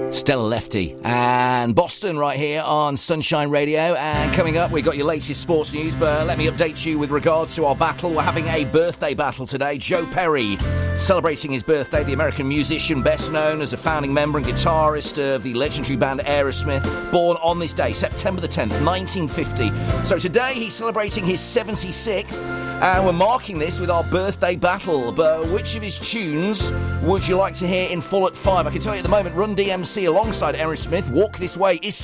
Stella Lefty and Boston right here on Sunshine Radio. And coming up, we've got your latest sports news, but let me update you with regards to our battle. We're having a birthday battle today. Joe Perry celebrating his birthday, the American musician best known as a founding member and guitarist of the legendary band Aerosmith, born on this day, September the 10th, 1950. So today he's celebrating his 76th, and we're marking this with our birthday battle. But which of his tunes would you like to hear in full at 5? I can tell you at the moment, Run DMC alongside Aerosmith, Walk This Way, is